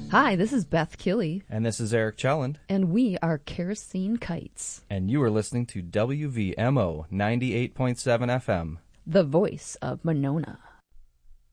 Hi, this is Beth Killey. And this is Eric Chelland. And we are Kerosene Kites. And you are listening to WVMO 98.7 FM. The voice of Monona.